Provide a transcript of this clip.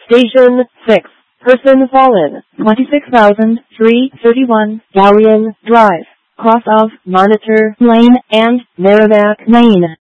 Station 6. Person fallen. 26,331 Galleon Drive. Cross of Monitor Lane and Merrimack Lane.